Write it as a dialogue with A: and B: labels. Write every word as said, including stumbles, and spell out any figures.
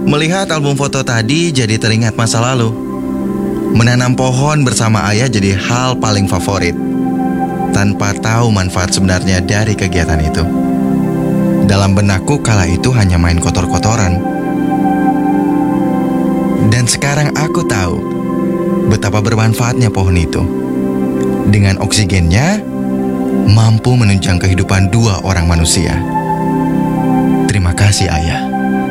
A: Melihat album foto tadi jadi teringat masa lalu. Menanam pohon bersama ayah jadi hal paling favorit, tanpa tahu manfaat sebenarnya dari kegiatan itu. Dalam benakku kala itu hanya main kotor-kotoran. Dan sekarang aku tahu betapa bermanfaatnya pohon itu. Dengan oksigennya, mampu menunjang kehidupan dua orang manusia. Terima kasih, Ayah.